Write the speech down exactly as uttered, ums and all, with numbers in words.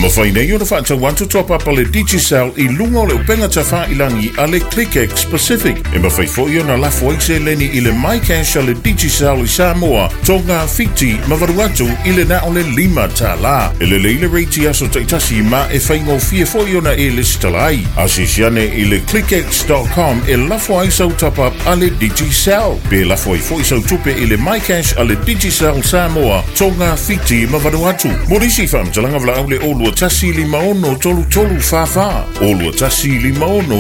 mawhaina i ona whaatau wantu top up ale Digicel i lunga o le upenga tafa ilangi ale ClickX Pacific. E mawhai fo i ona lafu aise leni i le MyCash ale Digicel i Samoa, tonga fiti mawaruatu i le na o le lima ta la. E le leile reiti aso taitasi ma e whaingo fie fo i ona e le stalai. Asisiane i le clickx dot com e lafu aisau top up ale Digicel. Be lafu ai fo i sau tupe i le MyCash ale Digicel Samoa, tonga fiti mawaruatu. Morisi whamtalanga vla au le olua tasi li maono tolu tolu fafa. Olua tasi li maono